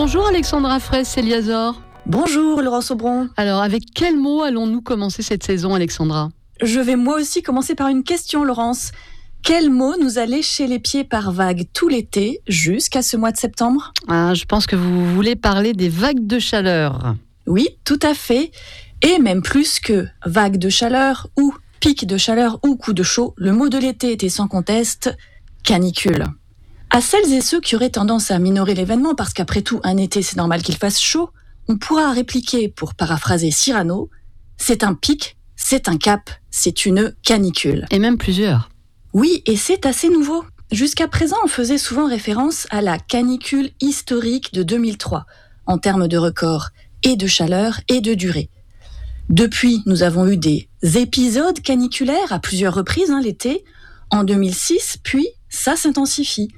Bonjour Alexandra Fraisse-Eliazor. Bonjour Laurence Aubron. Alors, avec quel mot allons-nous commencer cette saison, Alexandra ? Je vais moi aussi commencer par une question, Laurence. Quel mot nous a léché les pieds par vagues tout l'été jusqu'à ce mois de septembre ? Je pense que vous voulez parler des vagues de chaleur. Oui, tout à fait. Et même plus que vagues de chaleur ou pic de chaleur ou coup de chaud, le mot de l'été était sans conteste canicule. À celles et ceux qui auraient tendance à minorer l'événement, parce qu'après tout, un été, c'est normal qu'il fasse chaud, on pourra répliquer, pour paraphraser Cyrano, c'est un pic, c'est un cap, c'est une canicule. Et même plusieurs. Oui, et c'est assez nouveau. Jusqu'à présent, on faisait souvent référence à la canicule historique de 2003, en termes de record, et de chaleur, et de durée. Depuis, nous avons eu des épisodes caniculaires à plusieurs reprises l'été, en 2006, puis ça s'intensifie.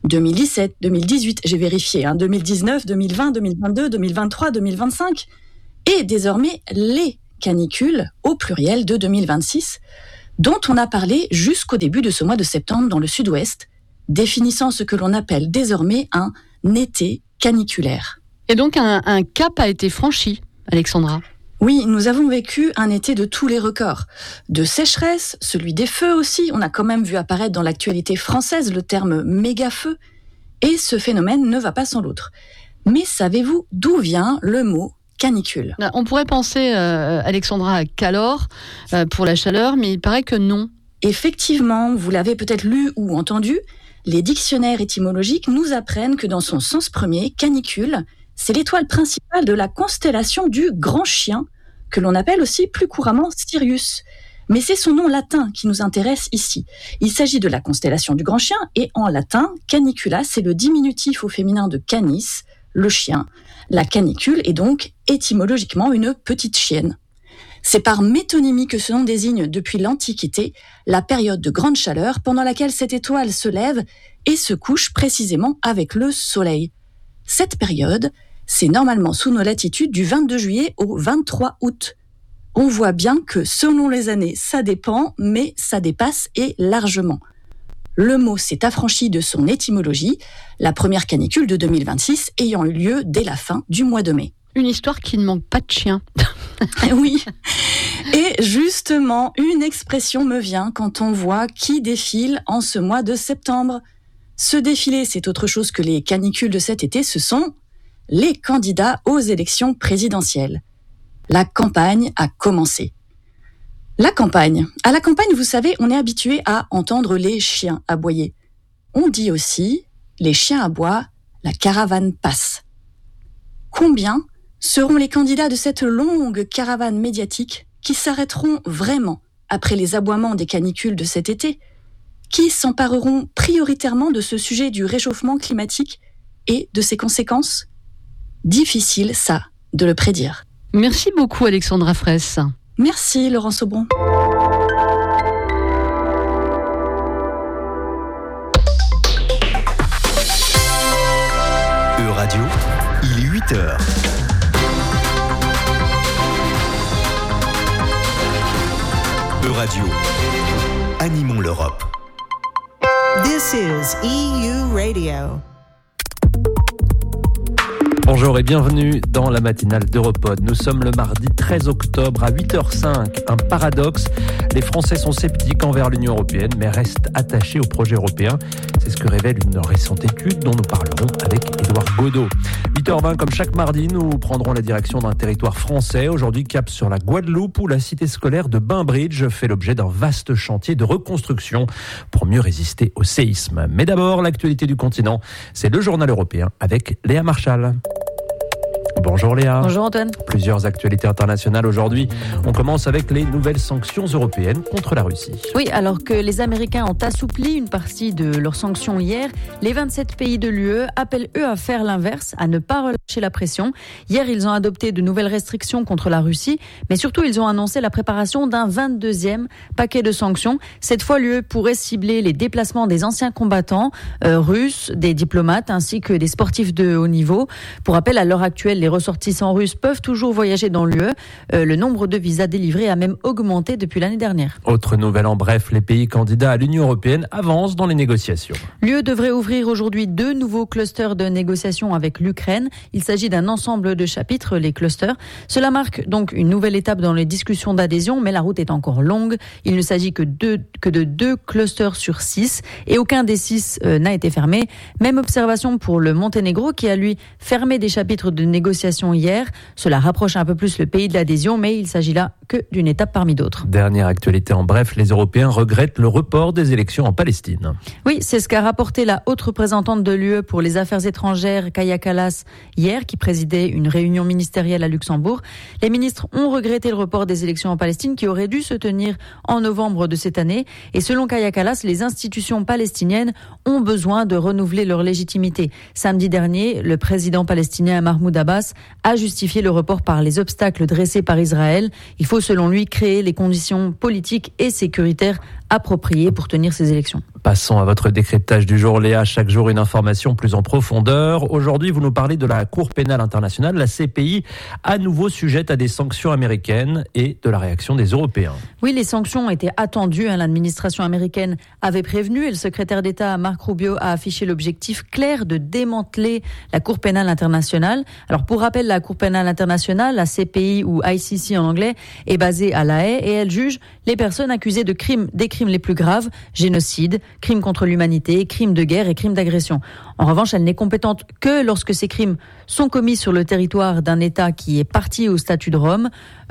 2017, 2018, j'ai vérifié, 2019, 2020, 2022, 2023, 2025, et désormais les canicules, au pluriel de 2026, dont on a parlé jusqu'au début de ce mois de septembre dans le sud-ouest, définissant ce que l'on appelle désormais un été caniculaire. Et donc un cap a été franchi, Alexandra. Oui, nous avons vécu un été de tous les records. De sécheresse, celui des feux aussi. On a quand même vu apparaître dans l'actualité française le terme méga-feu. Et ce phénomène ne va pas sans l'autre. Mais savez-vous d'où vient le mot canicule ? On pourrait penser, Alexandra, à calor pour la chaleur, mais il paraît que non. Effectivement, vous l'avez peut-être lu ou entendu, les dictionnaires étymologiques nous apprennent que dans son sens premier, canicule, c'est l'étoile principale de la constellation du Grand Chien, que l'on appelle aussi plus couramment Sirius. Mais c'est son nom latin qui nous intéresse ici. Il s'agit de la constellation du Grand Chien, et en latin, canicula, c'est le diminutif au féminin de canis, le chien. La canicule est donc étymologiquement une petite chienne. C'est par métonymie que ce nom désigne depuis l'Antiquité la période de grande chaleur pendant laquelle cette étoile se lève et se couche précisément avec le soleil. Cette période, c'est normalement sous nos latitudes du 22 juillet au 23 août. On voit bien que selon les années, ça dépend, mais ça dépasse et largement. Le mot s'est affranchi de son étymologie, la première canicule de 2026 ayant eu lieu dès la fin du mois de mai. Une histoire qui ne manque pas de chien. Oui. Et justement, une expression me vient quand on voit qui défile en ce mois de septembre. Ce défilé, c'est autre chose que les canicules de cet été, ce sont les candidats aux élections présidentielles. La campagne a commencé. À la campagne, vous savez, on est habitué à entendre les chiens aboyer. On dit aussi, les chiens aboient, la caravane passe. Combien seront les candidats de cette longue caravane médiatique qui s'arrêteront vraiment après les aboiements des canicules de cet été ? Qui s'empareront prioritairement de ce sujet du réchauffement climatique et de ses conséquences ? Difficile, ça, de le prédire. Merci beaucoup, Alexandra Fraisse. Merci, Laurence Aubron. Radio, il est 8h. Radio, animons l'Europe. This is EU Radio. Bonjour et bienvenue dans la matinale d'Europod. Nous sommes le mardi 13 octobre à 8h05. Un paradoxe, les Français sont sceptiques envers l'Union européenne mais restent attachés au projet européen. C'est ce que révèle une récente étude dont nous parlerons avec Édouard Godot. 8h20, comme chaque mardi, nous prendrons la direction d'un territoire français. Aujourd'hui, cap sur la Guadeloupe où la cité scolaire de Bainbridge fait l'objet d'un vaste chantier de reconstruction pour mieux résister au séisme. Mais d'abord, l'actualité du continent, c'est le journal européen avec Léa Marchal. Bonjour Léa. Bonjour Antoine. Plusieurs actualités internationales aujourd'hui. On commence avec les nouvelles sanctions européennes contre la Russie. Oui, alors que les Américains ont assoupli une partie de leurs sanctions hier, les 27 pays de l'UE appellent eux à faire l'inverse, à ne pas relâcher la pression. Hier, ils ont adopté de nouvelles restrictions contre la Russie, mais surtout ils ont annoncé la préparation d'un 22e paquet de sanctions. Cette fois, l'UE pourrait cibler les déplacements des anciens combattants russes, des diplomates ainsi que des sportifs de haut niveau. Pour rappel, à l'heure actuelle, les ressortissants russes peuvent toujours voyager dans l'UE. Le nombre de visas délivrés a même augmenté depuis l'année dernière. Autre nouvelle en bref, les pays candidats à l'Union européenne avancent dans les négociations. L'UE devrait ouvrir aujourd'hui 2 nouveaux clusters de négociations avec l'Ukraine. Il s'agit d'un ensemble de chapitres, les clusters. Cela marque donc une nouvelle étape dans les discussions d'adhésion, mais la route est encore longue. Il ne s'agit que de 2 clusters sur 6 et aucun des 6 n'a été fermé. Même observation pour le Monténégro qui a lui fermé des chapitres de négociation hier. Cela rapproche un peu plus le pays de l'adhésion, mais il s'agit là que d'une étape parmi d'autres. Dernière actualité en bref, les Européens regrettent le report des élections en Palestine. Oui, c'est ce qu'a rapporté la haute représentante de l'UE pour les affaires étrangères, Kaja Kallas, hier, qui présidait une réunion ministérielle à Luxembourg. Les ministres ont regretté le report des élections en Palestine qui auraient dû se tenir en novembre de cette année. Et selon Kaja Kallas, les institutions palestiniennes ont besoin de renouveler leur légitimité. Samedi dernier, le président palestinien Mahmoud Abbas a justifié le report par les obstacles dressés par Israël. Il faut, selon lui, créer les conditions politiques et sécuritaires appropriées pour tenir ces élections. Passons à votre décryptage du jour, Léa. Chaque jour, une information plus en profondeur. Aujourd'hui, vous nous parlez de la Cour pénale internationale, la CPI, à nouveau sujette à des sanctions américaines et de la réaction des Européens. Oui, les sanctions étaient attendues. L'administration américaine avait prévenu et le secrétaire d'État Marc Rubio a affiché l'objectif clair de démanteler la Cour pénale internationale. Alors, pour rappel, la Cour pénale internationale, la CPI ou ICC en anglais, est basée à La Haye et elle juge les personnes accusées de des crimes les plus graves, génocide, crimes contre l'humanité, crimes de guerre et crimes d'agression. En revanche, elle n'est compétente que lorsque ces crimes sont commis sur le territoire d'un État qui est partie au statut de Rome.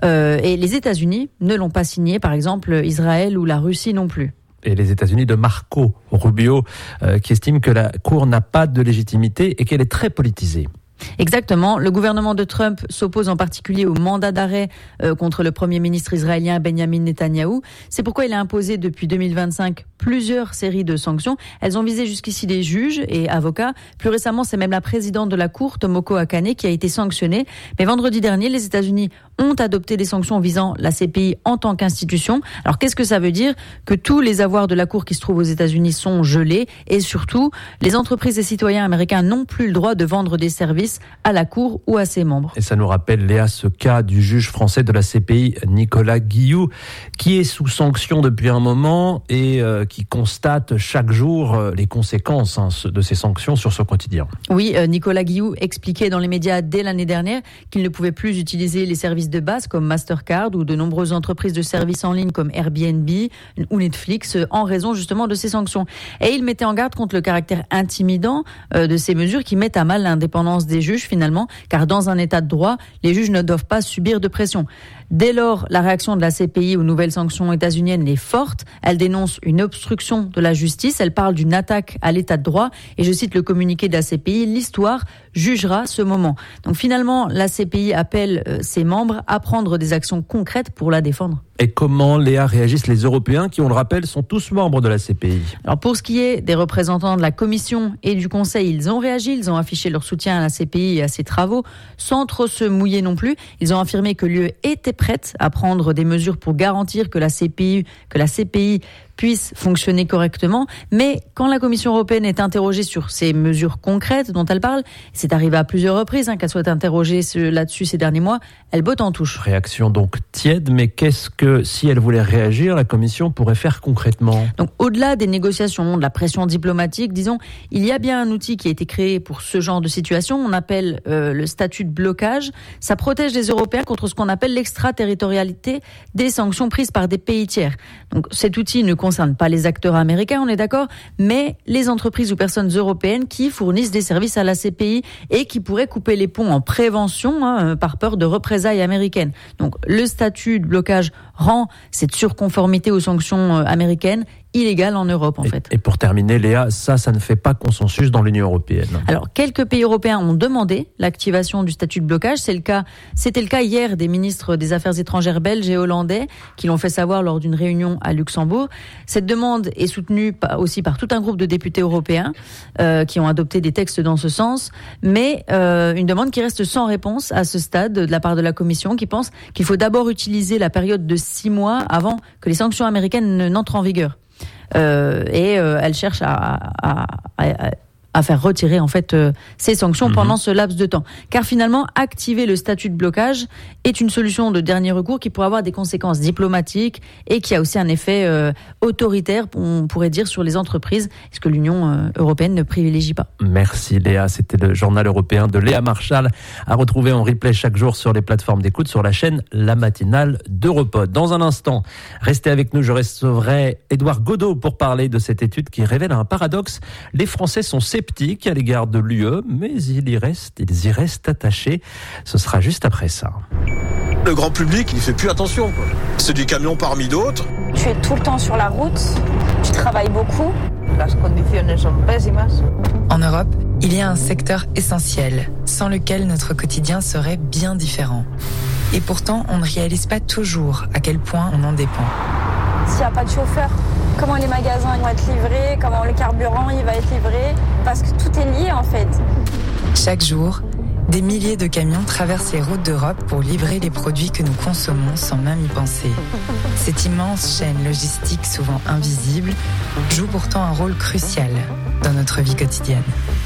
Et les États-Unis ne l'ont pas signé, par exemple Israël ou la Russie non plus. Et les États-Unis de Marco Rubio, qui estime que la Cour n'a pas de légitimité et qu'elle est très politisée. Exactement. Le gouvernement de Trump s'oppose en particulier au mandat d'arrêt contre le Premier ministre israélien Benjamin Netanyahou. C'est pourquoi il a imposé depuis 2025 plusieurs séries de sanctions. Elles ont visé jusqu'ici des juges et avocats. Plus récemment, c'est même la présidente de la Cour, Tomoko Akane, qui a été sanctionnée. Mais vendredi dernier, les États-Unis ont adopté des sanctions visant la CPI en tant qu'institution. Alors qu'est-ce que ça veut dire? Que tous les avoirs de la Cour qui se trouvent aux États-Unis sont gelés et surtout, les entreprises et citoyens américains n'ont plus le droit de vendre des services à la Cour ou à ses membres. Et ça nous rappelle, Léa, ce cas du juge français de la CPI, Nicolas Guilloux, qui est sous sanction depuis un moment et qui constate chaque jour les conséquences de ces sanctions sur son quotidien. Oui, Nicolas Guilloux expliquait dans les médias dès l'année dernière qu'il ne pouvait plus utiliser les services de base comme Mastercard ou de nombreuses entreprises de services en ligne comme Airbnb ou Netflix en raison justement de ces sanctions. Et il mettait en garde contre le caractère intimidant de ces mesures qui mettent à mal l'indépendance des juges finalement, car dans un état de droit, les juges ne doivent pas subir de pression. Dès lors, la réaction de la CPI aux nouvelles sanctions états-uniennes est forte. Elle dénonce une obstruction de la justice. Elle parle d'une attaque à l'état de droit. Et je cite le communiqué de la CPI, l'histoire jugera ce moment. Donc finalement, la CPI appelle ses membres à prendre des actions concrètes pour la défendre. Et comment, Léa, réagissent les Européens qui, on le rappelle, sont tous membres de la CPI? Alors pour ce qui est des représentants de la Commission et du Conseil, ils ont réagi, ils ont affiché leur soutien à la CPI et à ses travaux, sans trop se mouiller non plus. Ils ont affirmé que l'UE était prête à prendre des mesures pour garantir que la CPI puisse fonctionner correctement. Mais quand la Commission européenne est interrogée sur ces mesures concrètes dont elle parle, c'est arrivé à plusieurs reprises qu'elle soit interrogée là-dessus ces derniers mois, elle botte en touche. Réaction donc tiède, mais qu'est-ce que, si elle voulait réagir, la Commission pourrait faire concrètement? Donc au-delà des négociations, de la pression diplomatique, disons, il y a bien un outil qui a été créé pour ce genre de situation. On appelle le statut de blocage. Ça protège les Européens contre ce qu'on appelle l'extraterritorialité des sanctions prises par des pays tiers. Donc cet outil ne concerne pas les acteurs américains, on est d'accord, mais les entreprises ou personnes européennes qui fournissent des services à la CPI et qui pourraient couper les ponts en prévention par peur de représailles américaines. Donc le statut de blocage rend cette surconformité aux sanctions américaines illégale en Europe en fait. Et pour terminer, Léa, ça ne fait pas consensus dans l'Union européenne. Alors, quelques pays européens ont demandé l'activation du statut de blocage. C'était le cas hier des ministres des Affaires étrangères belges et hollandais qui l'ont fait savoir lors d'une réunion à Luxembourg. Cette demande est soutenue aussi par tout un groupe de députés européens qui ont adopté des textes dans ce sens, mais une demande qui reste sans réponse à ce stade de la part de la Commission qui pense qu'il faut d'abord utiliser la période de 6 mois avant que les sanctions américaines n'entrent en vigueur. Elle cherche à à faire retirer en fait ces sanctions pendant ce laps de temps. Car finalement, activer le statut de blocage est une solution de dernier recours qui pourrait avoir des conséquences diplomatiques et qui a aussi un effet autoritaire, on pourrait dire, sur les entreprises, ce que l'Union européenne ne privilégie pas. Merci Léa, c'était le journal européen de Léa Marchal, à retrouver en replay chaque jour sur les plateformes d'écoute sur la chaîne La Matinale d'Europod. Dans un instant, restez avec nous, je recevrai Édouard Godeau pour parler de cette étude qui révèle un paradoxe. Les Français sont sceptiques à l'égard de l'UE, mais ils y restent attachés. Ce sera juste après ça. Le grand public, il fait plus attention, quoi. C'est du camion parmi d'autres. Tu es tout le temps sur la route, tu travailles beaucoup. Las condiciones son pésimas. En Europe, il y a un secteur essentiel, sans lequel notre quotidien serait bien différent. Et pourtant, on ne réalise pas toujours à quel point on en dépend. S'il n'y a pas de chauffeur, comment les magasins vont être livrés, comment le carburant il va être livré, parce que tout est lié en fait. Chaque jour, des milliers de camions traversent les routes d'Europe pour livrer les produits que nous consommons sans même y penser. Cette immense chaîne logistique, souvent invisible, joue pourtant un rôle crucial dans notre vie quotidienne.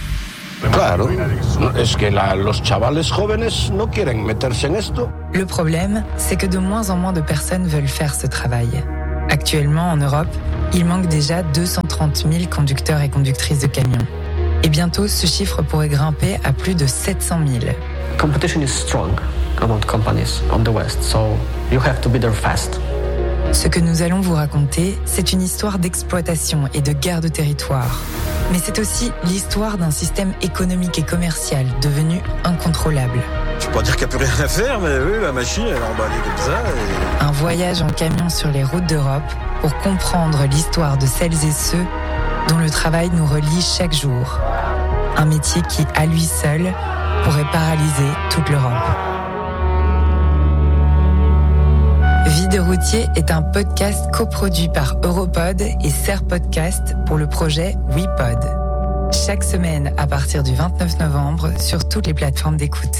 Claro, es que los chavales jóvenes no quieren meterse en esto. Le problème, c'est que de moins en moins de personnes veulent faire ce travail. Actuellement, en Europe, il manque déjà 230 000 conducteurs et conductrices de camions. Et bientôt, ce chiffre pourrait grimper à plus de 700 000. Competition is strong among companies on the West, so you have to be there fast. Ce que nous allons vous raconter, c'est une histoire d'exploitation et de guerre de territoire. Mais c'est aussi l'histoire d'un système économique et commercial devenu incontrôlable. Je peux pas dire qu'il n'y a plus rien à faire, mais oui, la machine, elle est emballée comme ça. Un voyage en camion sur les routes d'Europe pour comprendre l'histoire de celles et ceux dont le travail nous relie chaque jour. Un métier qui, à lui seul, pourrait paralyser toute l'Europe. Vie de routier est un podcast coproduit par Europod et Serre Podcast pour le projet WePod. Chaque semaine à partir du 29 novembre sur toutes les plateformes d'écoute.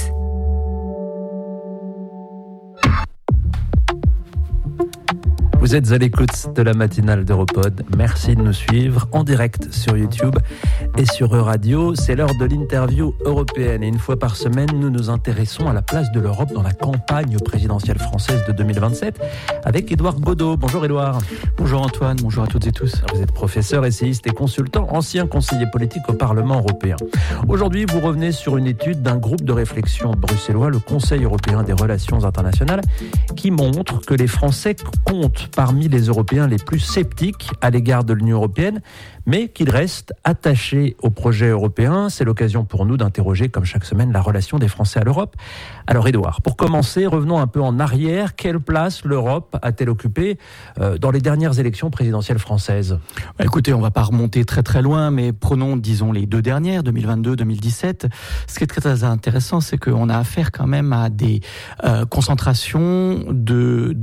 Vous êtes à l'écoute de la matinale d'Europod. Merci de nous suivre en direct sur YouTube et sur Euradio. C'est l'heure de l'interview européenne. Et une fois par semaine, nous nous intéressons à la place de l'Europe dans la campagne présidentielle française de 2027 avec Édouard Godeau. Bonjour Édouard. Bonjour Antoine, bonjour à toutes et tous. Vous êtes professeur, essayiste et consultant, ancien conseiller politique au Parlement européen. Aujourd'hui, vous revenez sur une étude d'un groupe de réflexion bruxellois, le Conseil européen des relations internationales, qui montre que les Français comptent parmi les Européens les plus sceptiques à l'égard de l'Union européenne, mais qu'ils restent attachés au projet européen. C'est l'occasion pour nous d'interroger, comme chaque semaine, la relation des Français à l'Europe. Alors Édouard, pour commencer, revenons un peu en arrière. Quelle place l'Europe a-t-elle occupée dans les dernières élections présidentielles françaises ? Écoutez, on ne va pas remonter très très loin, mais prenons, disons, les deux dernières, 2022-2017. Ce qui est très très intéressant, c'est qu'on a affaire quand même à des concentrations de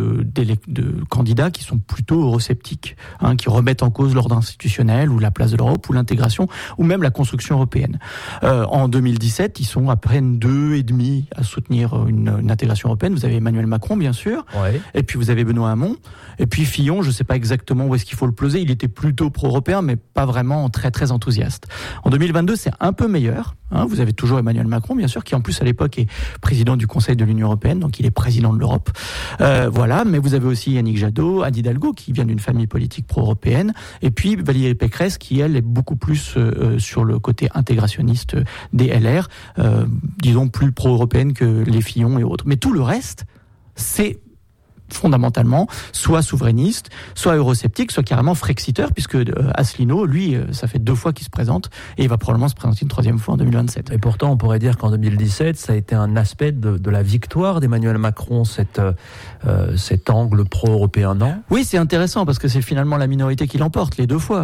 candidats qui sont plutôt eurosceptiques, qui remettent en cause l'ordre institutionnel ou la place de l'Europe ou l'intégration ou même la construction européenne. En 2017, ils sont à peine 2,5 à soutenir une intégration européenne. Vous avez Emmanuel Macron, bien sûr, ouais. Et puis vous avez Benoît Hamon, et puis Fillon, je ne sais pas exactement où est-ce qu'il faut le poser. Il était plutôt pro-européen, mais pas vraiment très très enthousiaste. En 2022, c'est un peu meilleur. Vous avez toujours Emmanuel Macron, bien sûr, qui en plus à l'époque est président du Conseil de l'Union européenne, donc il est président de l'Europe. Voilà, mais vous avez aussi Yannick Jadot, Anne Hidalgo, qui vient d'une famille politique pro-européenne, et puis Valérie Pécresse, qui elle est beaucoup plus sur le côté intégrationniste des LR, disons plus pro-européenne que les Fillon et autres. Mais tout le reste, c'est fondamentalement soit souverainiste, soit eurosceptique, soit carrément frexiteur, puisque Asselineau, lui, ça fait 2 fois qu'il se présente, et il va probablement se présenter une 3e fois en 2027. Et pourtant, on pourrait dire qu'en 2017, ça a été un aspect de la victoire d'Emmanuel Macron, cet angle pro-européen, non ? Oui, c'est intéressant, parce que c'est finalement la minorité qui l'emporte, les 2 fois.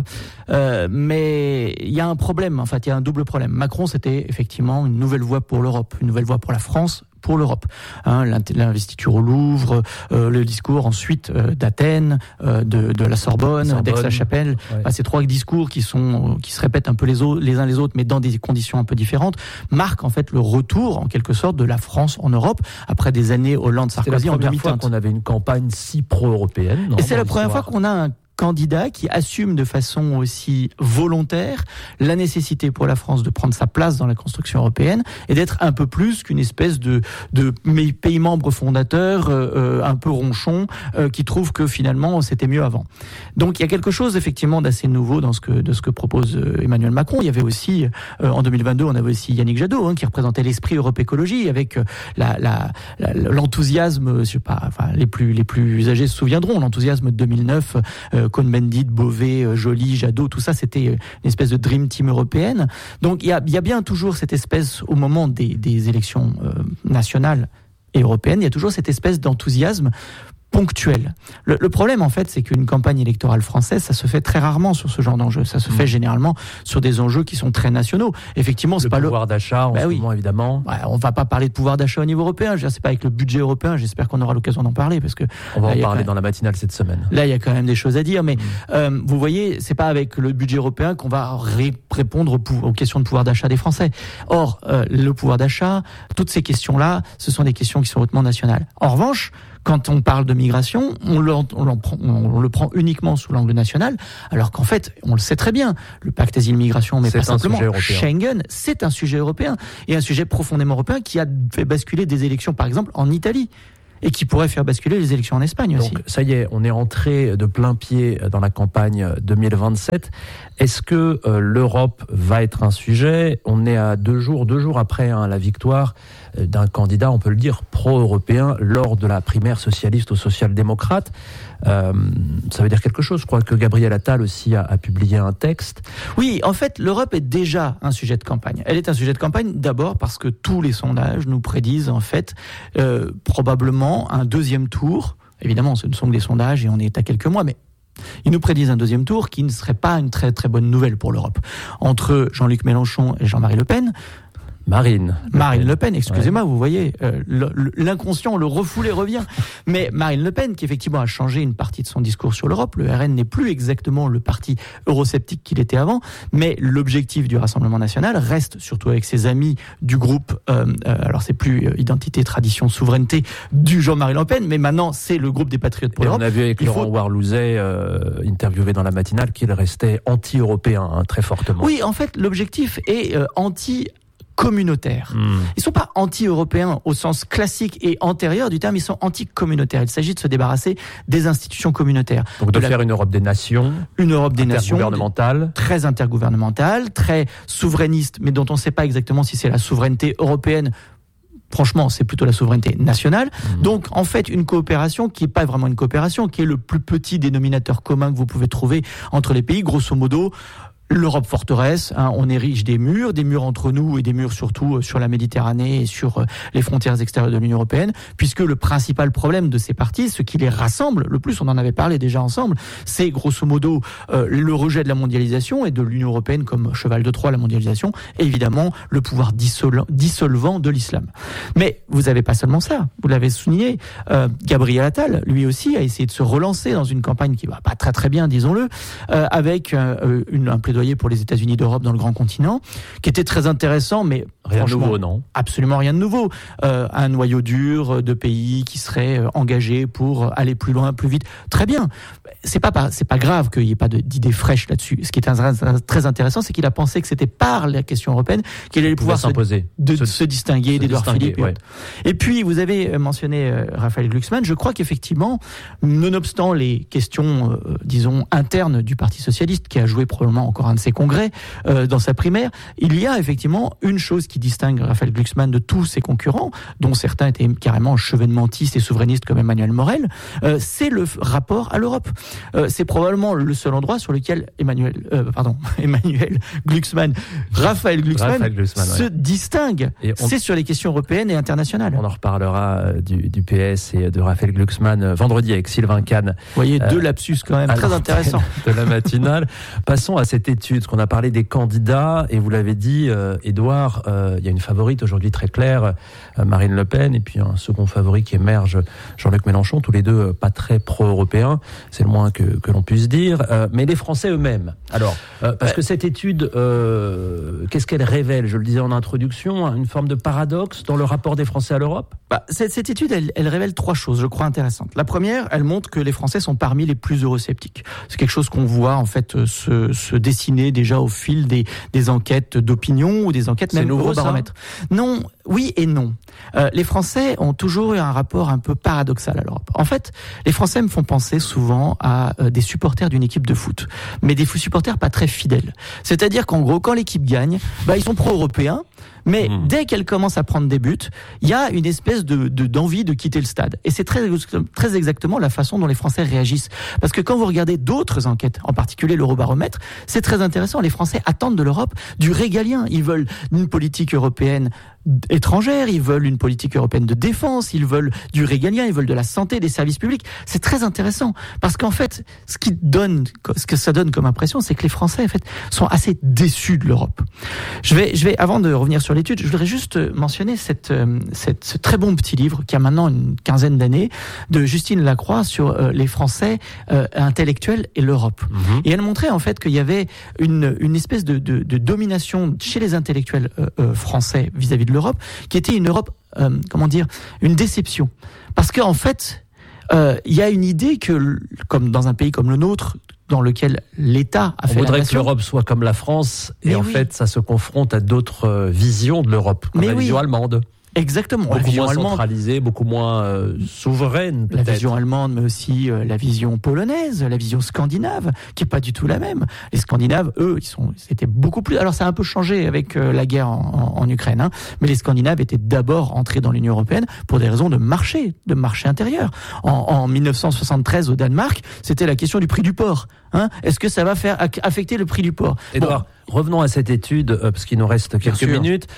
Mais il y a un problème, en fait, il y a un double problème. Macron, c'était effectivement une nouvelle voie pour l'Europe, une nouvelle voie pour la France, pour l'Europe. L'investiture au Louvre, le discours ensuite d'Athènes, de la Sorbonne, d'Aix-la-Chapelle. Ouais. Ces 3 discours qui se répètent un peu les uns les autres, mais dans des conditions un peu différentes, marquent en fait le retour, en quelque sorte, de la France en Europe, après des années Hollande-Sarkozy en 2015. C'est la première fois qu'on avait une campagne si pro-européenne. Et c'est la première fois qu'on a candidat qui assume de façon aussi volontaire la nécessité pour la France de prendre sa place dans la construction européenne et d'être un peu plus qu'une espèce de pays membre fondateur un peu ronchon qui trouve que finalement c'était mieux avant. Donc il y a quelque chose effectivement d'assez nouveau dans ce que propose Emmanuel Macron. Il y avait aussi en 2022, on avait aussi Yannick Jadot qui représentait l'esprit Europe Écologie avec l'enthousiasme, je sais pas, enfin les plus âgés se souviendront, l'enthousiasme de 2009, Cohn-Bendit, Beauvais, Joly, Jadot, tout ça c'était une espèce de dream team européenne. Donc il y a bien toujours cette espèce au moment des élections nationales et européennes, il y a toujours cette espèce d'enthousiasme ponctuel. Le problème, en fait, c'est qu'une campagne électorale française, ça se fait très rarement sur ce genre d'enjeux. Ça se fait généralement sur des enjeux qui sont très nationaux. Effectivement, c'est pas le pouvoir d'achat, en ce moment, évidemment. Ouais, on va pas parler de pouvoir d'achat au niveau européen. Je veux dire, c'est pas avec le budget européen. J'espère qu'on aura l'occasion d'en parler parce que on va en parler dans la matinale cette semaine. Là, il y a quand même des choses à dire, mais vous voyez, c'est pas avec le budget européen qu'on va répondre aux questions de pouvoir d'achat des Français. Or, le pouvoir d'achat, toutes ces questions-là, ce sont des questions qui sont hautement nationales. En revanche, quand on parle de migration, on le prend uniquement sous l'angle national, alors qu'en fait, on le sait très bien, le pacte asile-migration, mais pas simplement, Schengen, c'est un sujet européen, et un sujet profondément européen qui a fait basculer des élections, par exemple, en Italie, et qui pourrait faire basculer les élections en Espagne aussi. Donc ça y est, on est entré de plein pied dans la campagne 2027. Est-ce que l'Europe va être un sujet ? On est à deux jours après la victoire d'un candidat, on peut le dire, pro-européen lors de la primaire socialiste ou social-démocrate. Ça veut dire quelque chose. Je crois que Gabriel Attal aussi a publié un texte. Oui, en fait, l'Europe est déjà un sujet de campagne. Elle est un sujet de campagne d'abord parce que tous les sondages nous prédisent en fait probablement un deuxième tour. Évidemment, ce ne sont que des sondages et on est à quelques mois, mais ils nous prédisent un deuxième tour qui ne serait pas une très très bonne nouvelle pour l'Europe. Entre Jean-Luc Mélenchon et Jean-Marie Le Pen, Marine Le Pen, excusez-moi, ouais. Vous voyez, l'inconscient, le refoulé revient. Mais Marine Le Pen, qui effectivement a changé une partie de son discours sur l'Europe, le RN n'est plus exactement le parti eurosceptique qu'il était avant, mais l'objectif du Rassemblement National reste, surtout avec ses amis du groupe, alors c'est plus Identité, Tradition, Souveraineté du Jean-Marie Le Pen, mais maintenant c'est le groupe des Patriotes pour l'Europe. On a vu avec Laurent Warlouzet, interviewé dans la matinale, qu'il restait anti-européen, très fortement. Oui, en fait, l'objectif est communautaires. Ils sont pas anti-européens au sens classique et antérieur du terme, ils sont anti-communautaires. Il s'agit de se débarrasser des institutions communautaires. Donc de faire une Europe des nations. Une Europe des nations. Intergouvernementale. Très intergouvernementale, très souverainiste, mais dont on ne sait pas exactement si c'est la souveraineté européenne. Franchement, c'est plutôt la souveraineté nationale. Donc, en fait, une coopération qui n'est pas vraiment une coopération, qui est le plus petit dénominateur commun que vous pouvez trouver entre les pays, grosso modo. L'Europe forteresse, on érige des murs entre nous et des murs surtout sur la Méditerranée et sur les frontières extérieures de l'Union européenne, puisque le principal problème de ces partis, ce qui les rassemble, le plus on en avait parlé déjà ensemble, c'est grosso modo le rejet de la mondialisation et de l'Union européenne comme cheval de Troie, la mondialisation, et évidemment le pouvoir dissolvant de l'islam. Mais vous n'avez pas seulement ça, vous l'avez souligné, Gabriel Attal, lui aussi, a essayé de se relancer dans une campagne qui va pas très très bien, disons-le, avec un plaidoyer pour les États-Unis d'Europe dans le grand continent, qui était très intéressant, mais rien de nouveau, non ? Absolument rien de nouveau. Un noyau dur de pays qui seraient engagés pour aller plus loin, plus vite. Très bien. C'est pas grave qu'il n'y ait pas d'idées fraîches là-dessus. Ce qui est très intéressant, c'est qu'il a pensé que c'était par la question européenne qu'il allait pouvoir se distinguer d'Édouard Philippe. Ouais. Et puis, vous avez mentionné Raphaël Glucksmann. Je crois qu'effectivement, nonobstant les questions, disons, internes du Parti socialiste, qui a joué probablement encore un de ses congrès dans sa primaire, il y a effectivement une chose qui distingue Raphaël Glucksmann de tous ses concurrents, dont certains étaient carrément chevènementistes et souverainistes comme Emmanuel Morel, c'est le rapport à l'Europe. C'est probablement le seul endroit sur lequel Raphaël Glucksmann se distingue. C'est sur les questions européennes et internationales. On en reparlera du PS et de Raphaël Glucksmann vendredi avec Sylvain Kahn. Vous voyez, deux lapsus quand même très intéressants de la matinale. Passons à cette étude, qu'on a parlé des candidats, et vous l'avez dit, Édouard, il y a une favorite aujourd'hui très claire, Marine Le Pen, et puis un second favori qui émerge, Jean-Luc Mélenchon, tous les deux pas très pro-européens, c'est le moins que l'on puisse dire, mais les Français eux-mêmes. Alors, parce que cette étude, qu'est-ce qu'elle révèle ? Je le disais en introduction, une forme de paradoxe dans le rapport des Français à l'Europe ? Cette étude, elle révèle 3 choses, je crois, intéressantes. La première, elle montre que les Français sont parmi les plus eurosceptiques. C'est quelque chose qu'on voit en fait se dessiner déjà au fil des enquêtes d'opinion ou des enquêtes même Eurobaromètre. Non, oui et non. Les Français ont toujours eu un rapport un peu paradoxal à l'Europe. En fait, les Français me font penser souvent à des supporters d'une équipe de foot, mais des supporters pas très fidèles. C'est-à-dire qu'en gros, quand l'équipe gagne, ils sont pro-européens, mais dès qu'elle commence à prendre des buts, il y a une espèce d'envie de quitter le stade. Et c'est très exactement la façon dont les Français réagissent. Parce que quand vous regardez d'autres enquêtes, en particulier l'Eurobaromètre, c'est très intéressant. Les Français attendent de l'Europe du régalien. Ils veulent une politique européenne étrangère, ils veulent une politique européenne de défense, ils veulent du régalien, ils veulent de la santé, des services publics. C'est très intéressant parce qu'en fait, ce que ça donne comme impression, c'est que les Français en fait sont assez déçus de l'Europe. Je vais avant de revenir sur l'étude, je voudrais juste mentionner ce très bon petit livre qui a maintenant une quinzaine d'années de Justine Lacroix sur les Français intellectuels et l'Europe. Et elle montrait en fait qu'il y avait une espèce de domination chez les intellectuels français vis-à-vis de l'Europe, qui était une Europe, une déception. Parce qu'en fait, il y a une idée que, comme dans un pays comme le nôtre, dans lequel l'État a fait la nation... On voudrait que l'Europe soit comme la France, et en fait, ça se confronte à d'autres visions de l'Europe, comme la vision allemande. Exactement. Beaucoup moins centralisée, beaucoup moins souveraine, peut-être. La vision allemande, mais aussi la vision polonaise, la vision scandinave, qui est pas du tout la même. Les Scandinaves, eux, c'était beaucoup plus... Alors, ça a un peu changé avec la guerre en Ukraine, hein, mais les Scandinaves étaient d'abord entrés dans l'Union européenne pour des raisons de marché intérieur. En 1973, au Danemark, c'était la question du prix du porc. Hein. Est-ce que ça va faire affecter le prix du porc ? Édouard, revenons à cette étude, parce qu'il nous reste quelques minutes.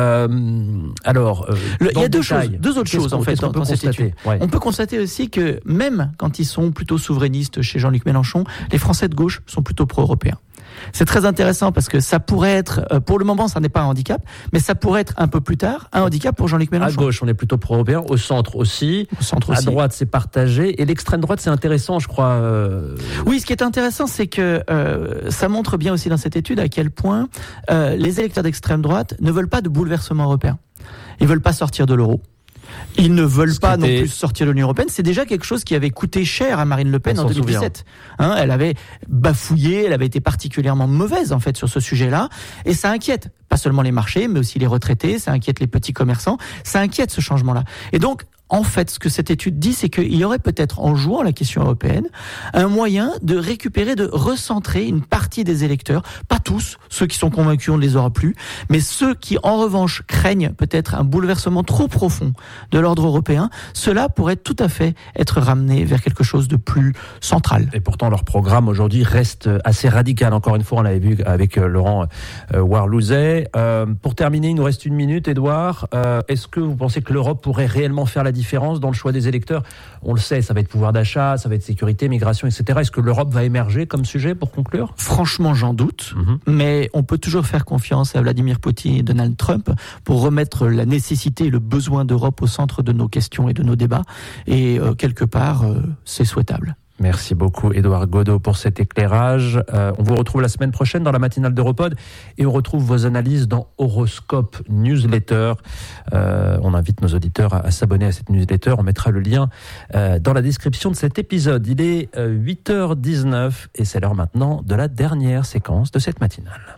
Alors, il y a deux autres choses en fait dans cette étude. Ouais. On peut constater aussi que même quand ils sont plutôt souverainistes chez Jean-Luc Mélenchon, les Français de gauche sont plutôt pro-européens. C'est très intéressant parce que ça pourrait être, pour le moment, ça n'est pas un handicap, mais ça pourrait être un peu plus tard un handicap pour Jean-Luc Mélenchon. À gauche, on est plutôt pro-européen, au centre aussi. À droite, c'est partagé, et l'extrême droite, c'est intéressant, je crois. Oui, ce qui est intéressant, c'est que ça montre bien aussi dans cette étude à quel point les électeurs d'extrême droite ne veulent pas de bouleversement européen. Ils veulent pas sortir de l'euro. Ils ne veulent pas non plus sortir de l'Union européenne. C'est déjà quelque chose qui avait coûté cher à Marine Le Pen en 2017. Hein, elle avait bafouillé, elle avait été particulièrement mauvaise en fait sur ce sujet-là, et ça inquiète pas seulement les marchés, mais aussi les retraités, ça inquiète les petits commerçants, ça inquiète ce changement-là. Et donc, en fait, ce que cette étude dit, c'est qu'il y aurait peut-être, en jouant la question européenne, un moyen de récupérer, de recentrer une partie des électeurs, pas tous, ceux qui sont convaincus, on ne les aura plus, mais ceux qui, en revanche, craignent peut-être un bouleversement trop profond de l'ordre européen, cela pourrait tout à fait être ramené vers quelque chose de plus central. Et pourtant, leur programme aujourd'hui reste assez radical. Encore une fois, on l'avait vu avec Laurent Warlouzet. Pour terminer, il nous reste 1 minute, Édouard. Est-ce que vous pensez que l'Europe pourrait réellement faire la différence dans le choix des électeurs ? On le sait, ça va être pouvoir d'achat, ça va être sécurité, migration, etc. Est-ce que l'Europe va émerger comme sujet pour conclure ? Franchement, j'en doute, mais on peut toujours faire confiance à Vladimir Poutine et Donald Trump pour remettre la nécessité et le besoin d'Europe au centre de nos questions et de nos débats. Et quelque part, c'est souhaitable. Merci beaucoup Édouard Godeau pour cet éclairage. On vous retrouve la semaine prochaine dans la matinale d'Europod et on retrouve vos analyses dans Horoscope Newsletter. On invite nos auditeurs à s'abonner à cette newsletter. On mettra le lien dans la description de cet épisode. Il est 8h19 et c'est l'heure maintenant de la dernière séquence de cette matinale.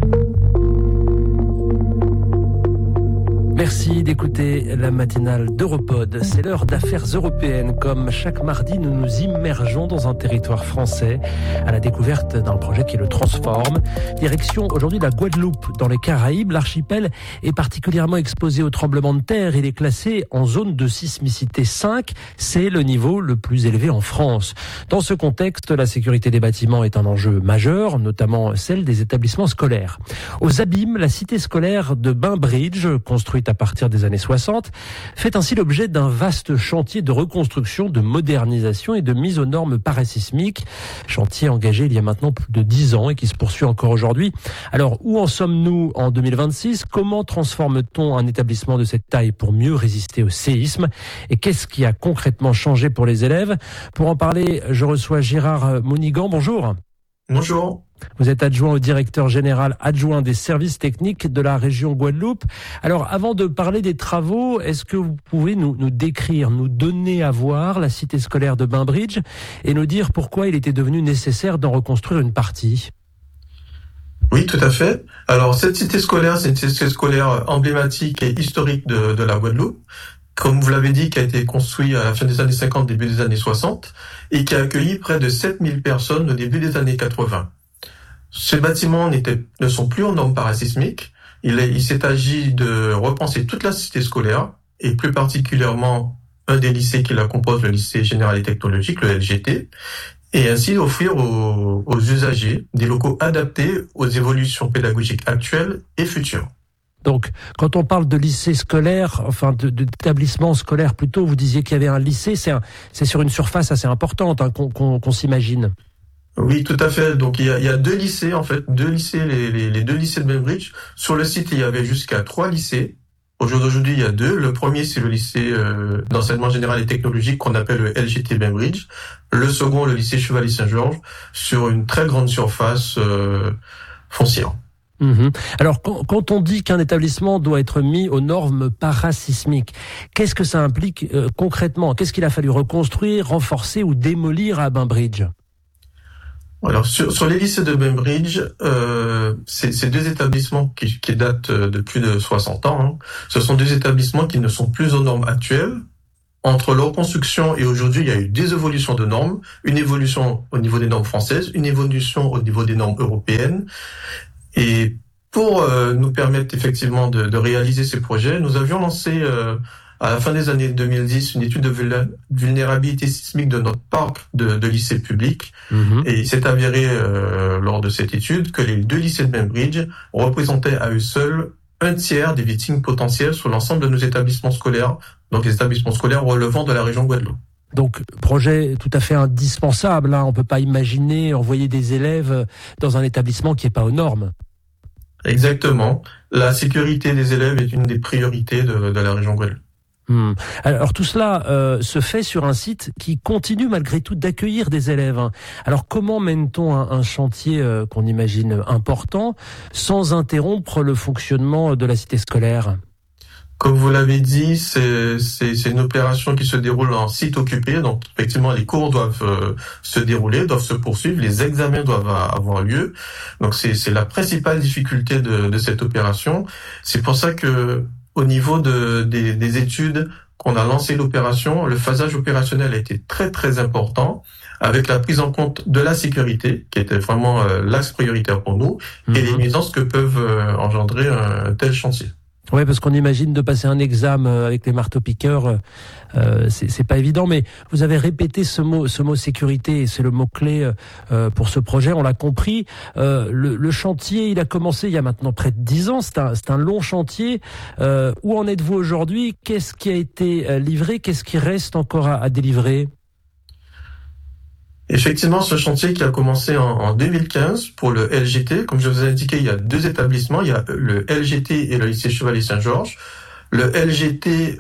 Merci d'écouter la matinale d'Europod. C'est l'heure d'affaires européennes. Comme chaque mardi, nous nous immergeons dans un territoire français à la découverte d'un projet qui le transforme. Direction aujourd'hui la Guadeloupe, dans les Caraïbes. L'archipel est particulièrement exposé aux tremblements de terre. Il est classé en zone de sismicité 5. C'est le niveau le plus élevé en France. Dans ce contexte, la sécurité des bâtiments est un enjeu majeur, notamment celle des établissements scolaires. Aux Abîmes, la cité scolaire de Bainbridge, construite à partir des années 60, fait ainsi l'objet d'un vaste chantier de reconstruction, de modernisation et de mise aux normes parasismiques. Chantier engagé il y a maintenant plus de 10 ans et qui se poursuit encore aujourd'hui. Alors, où en sommes-nous en 2026 ? Comment transforme-t-on un établissement de cette taille pour mieux résister au séisme ? Et qu'est-ce qui a concrètement changé pour les élèves ? Pour en parler, je reçois Gérard Mounigan. Bonjour. Bonjour. Vous êtes adjoint au directeur général adjoint des services techniques de la région Guadeloupe. Alors, avant de parler des travaux, est-ce que vous pouvez nous décrire, nous donner à voir la cité scolaire de Bainbridge et nous dire pourquoi il était devenu nécessaire d'en reconstruire une partie ? Oui, tout à fait. Alors, cette cité scolaire, c'est une cité scolaire emblématique et historique de la Guadeloupe. Comme vous l'avez dit, qui a été construit à la fin des années 50, début des années 60, et qui a accueilli près de 7000 personnes au début des années 80. Ces bâtiments ne sont plus aux normes parasismiques. Il s'est agi de repenser toute la cité scolaire, et plus particulièrement un des lycées qui la compose, le lycée général et technologique, le LGT, et ainsi offrir aux usagers des locaux adaptés aux évolutions pédagogiques actuelles et futures. Donc, quand on parle de lycée scolaire, enfin d'établissement scolaire plutôt, vous disiez qu'il y avait un lycée, c'est sur une surface assez importante qu'on s'imagine. Oui, tout à fait. Donc il y a deux lycées en fait, les deux lycées de Bainbridge. Sur le site, il y avait jusqu'à 3 lycées. Aujourd'hui, il y a 2. Le premier, c'est le lycée d'enseignement général et technologique qu'on appelle le LGT Bainbridge. Le second, le lycée Chevalier Saint-Georges, sur une très grande surface foncière. Mmh. Alors, quand on dit qu'un établissement doit être mis aux normes parasismiques, qu'est-ce que ça implique concrètement ? Qu'est-ce qu'il a fallu reconstruire, renforcer ou démolir à Bainbridge ? Alors, sur les lycées de Bainbridge, c'est 2 établissements qui datent de plus de 60 ans. Hein. Ce sont 2 établissements qui ne sont plus aux normes actuelles. Entre leur construction et aujourd'hui, il y a eu des évolutions de normes, une évolution au niveau des normes françaises, une évolution au niveau des normes européennes. Et pour nous permettre effectivement de réaliser ces projets, nous avions lancé à la fin des années 2010 une étude de vulnérabilité sismique de notre parc de lycées publics. Mmh. Et il s'est avéré lors de cette étude que les 2 lycées de Bainbridge représentaient à eux seuls 1/3 des victimes potentielles sur l'ensemble de nos établissements scolaires, donc les établissements scolaires relevant de la région Guadeloupe. Donc, projet tout à fait indispensable. Hein. On ne peut pas imaginer envoyer des élèves dans un établissement qui n'est pas aux normes. Exactement. La sécurité des élèves est une des priorités de la région Guadeloupe. Alors tout cela se fait sur un site qui continue malgré tout d'accueillir des élèves. Alors comment mène-t-on un chantier qu'on imagine important sans interrompre le fonctionnement de la cité scolaire ? Comme vous l'avez dit, c'est une opération qui se déroule en site occupé. Donc, effectivement, les cours doivent se dérouler, doivent se poursuivre, les examens doivent avoir lieu. Donc, c'est la principale difficulté de cette opération. C'est pour ça que, au niveau des études qu'on a lancé l'opération, le phasage opérationnel a été très, très important, avec la prise en compte de la sécurité, qui était vraiment l'axe prioritaire pour nous, et les nuisances que peuvent engendrer un tel chantier. Oui, parce qu'on imagine de passer un examen avec les marteaux-piqueurs, c'est pas évident, mais vous avez répété ce mot sécurité, et c'est le mot-clé pour ce projet, on l'a compris. Le chantier, il a commencé il y a maintenant près de 10 ans, c'est un long chantier. Où en êtes-vous aujourd'hui ? Qu'est-ce qui a été livré ? Qu'est-ce qui reste encore à délivrer ? Effectivement, ce chantier qui a commencé en 2015 pour le LGT, comme je vous ai indiqué, il y a 2 établissements, il y a le LGT et le lycée Chevalier Saint-Georges. Le LGT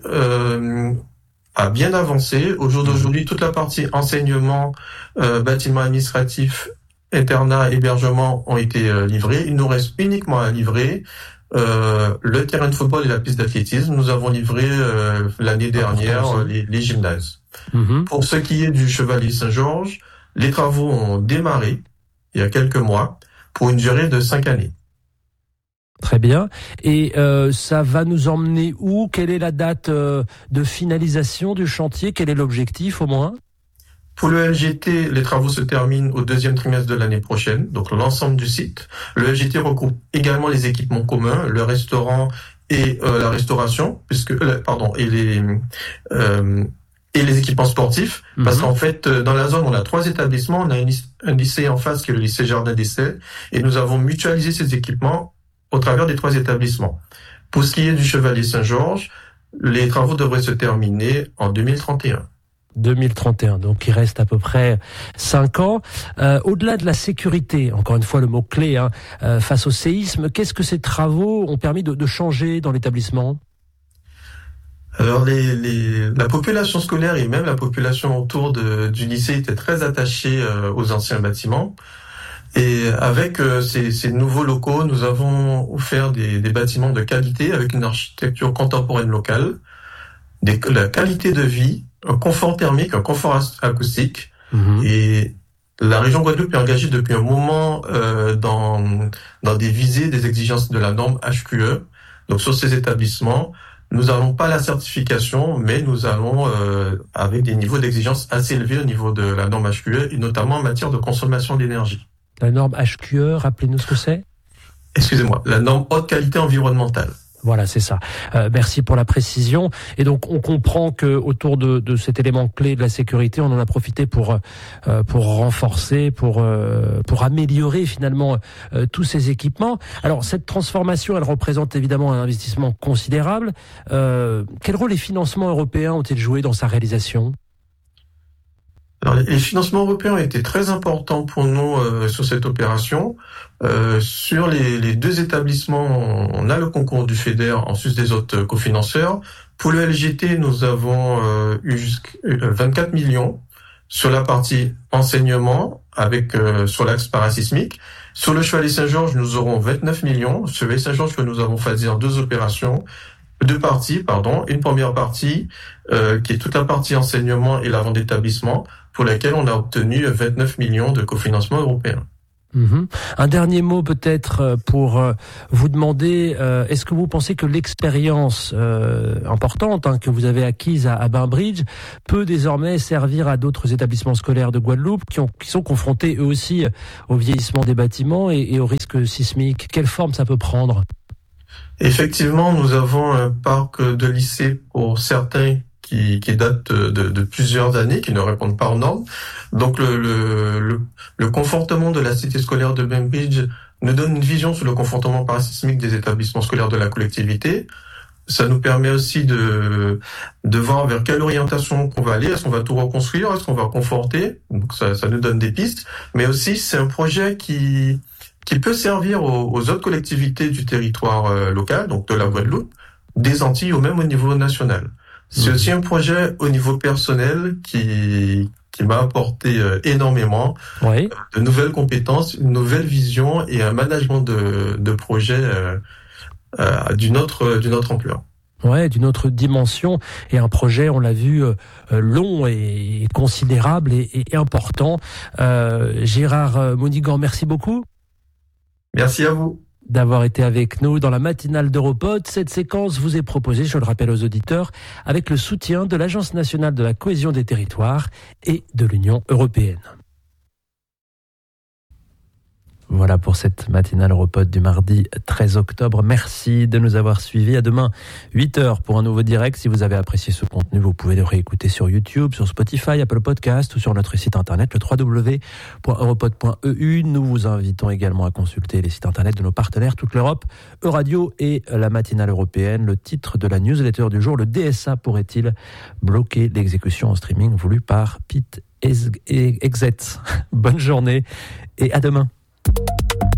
a bien avancé. Au jour d'aujourd'hui, toute la partie enseignement, bâtiment administratif, internat, hébergement ont été livrés. Il nous reste uniquement à livrer le terrain de football et la piste d'athlétisme. Nous avons livré l'année dernière les gymnases. Mmh. Pour ce qui est du Chevalier Saint-Georges, les travaux ont démarré il y a quelques mois pour une durée de 5 années. Très bien. Et ça va nous emmener où ? Quelle est la date de finalisation du chantier ? Quel est l'objectif au moins ? Pour le LGT, les travaux se terminent au 2e trimestre de l'année prochaine, donc l'ensemble du site. Le LGT regroupe également les équipements communs, le restaurant et la restauration, et les équipements sportifs, parce qu'en fait, dans la zone, on a 3 établissements, on a un lycée en face qui est le lycée Jardin d'Essai, et nous avons mutualisé ces équipements au travers des 3 établissements. Pour ce qui est du Chevalier Saint-Georges, les travaux devraient se terminer en 2031. 2031, donc il reste à peu près 5 ans. Au-delà de la sécurité, encore une fois le mot-clé, face au séisme, qu'est-ce que ces travaux ont permis de changer dans l'établissement ? Alors la population scolaire et même la population autour du lycée était très attachée aux anciens bâtiments. Et avec ces nouveaux locaux, nous avons offert des bâtiments de qualité avec une architecture contemporaine locale, la qualité de vie, un confort thermique, un confort acoustique. Et la région Guadeloupe est engagée depuis un moment dans des visées, des exigences de la norme HQE. Donc sur ces établissements, nous n'allons pas la certification, mais nous allons avec des niveaux d'exigence assez élevés au niveau de la norme HQE, et notamment en matière de consommation d'énergie. La norme HQE, rappelez-nous ce que c'est ? Excusez-moi, la norme haute qualité environnementale. Voilà, c'est ça. Merci pour la précision. Et donc, on comprend que autour de cet élément clé de la sécurité, on en a profité pour renforcer, pour améliorer finalement tous ces équipements. Alors, cette transformation, elle représente évidemment un investissement considérable. Quel rôle les financements européens ont-ils joué dans sa réalisation ? Alors, les financements européens ont été très importants pour nous sur cette opération. Sur les deux établissements, on a le concours du FEDER en sus des autres cofinanceurs. Pour le LGT, nous avons eu 24 millions sur la partie enseignement avec sur l'axe parasismique. Sur le Chevalier Saint-Georges, nous aurons 29 millions. Chevalier Saint-Georges que nous avons phasé en deux parties. Une première partie qui est toute la partie enseignement et la vente d'établissement, pour laquelle on a obtenu 29 millions de cofinancement européen. Un dernier mot peut-être pour vous demander, est-ce que vous pensez que l'expérience importante que vous avez acquise à Bainbridge peut désormais servir à d'autres établissements scolaires de Guadeloupe qui sont confrontés eux aussi au vieillissement des bâtiments et au risque sismique ? Quelle forme ça peut prendre ? Effectivement, nous avons un parc de lycées pour certains qui date de plusieurs années, qui ne répondent pas aux normes. Donc le confortement de la cité scolaire de Bainbridge nous donne une vision sur le confortement parasismique des établissements scolaires de la collectivité. Ça nous permet aussi de voir vers quelle orientation qu'on va aller. Est-ce qu'on va tout reconstruire? Est-ce qu'on va conforter? Donc ça nous donne des pistes. Mais aussi, c'est un projet qui peut servir aux autres collectivités du territoire local, donc de la Guadeloupe, des Antilles ou même au niveau national. C'est aussi un projet au niveau personnel qui m'a apporté énormément de nouvelles compétences, une nouvelle vision et un management de projet d'une autre ampleur. Ouais, d'une autre dimension, et un projet, on l'a vu, long et considérable et important. Gérard Monigan, merci beaucoup. Merci à vous d'avoir été avec nous dans la matinale d'Europod. Cette séquence vous est proposée, je le rappelle aux auditeurs, avec le soutien de l'Agence nationale de la cohésion des territoires et de l'Union européenne. Voilà pour cette matinale Europod du mardi 13 octobre. Merci de nous avoir suivis. À demain, 8h pour un nouveau direct. Si vous avez apprécié ce contenu, vous pouvez le réécouter sur YouTube, sur Spotify, Apple Podcast ou sur notre site internet, le www.europod.eu. Nous vous invitons également à consulter les sites internet de nos partenaires, toute l'Europe, Euradio et la matinale européenne. Le titre de la newsletter du jour, le DSA pourrait-il bloquer l'exécution en streaming voulue par Pete Exet. Bonne journée et à demain.